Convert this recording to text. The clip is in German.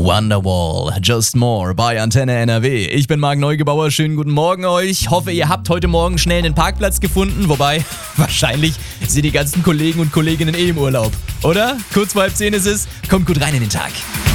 Wonderwall, Just More bei Antenne NRW. Ich bin Marc Neugebauer, schönen guten Morgen euch. Hoffe, ihr habt heute Morgen schnell einen Parkplatz gefunden, wobei wahrscheinlich sind die ganzen Kollegen und Kolleginnen im Urlaub. Oder? Kurz vor 9:30 ist es, kommt gut rein in den Tag.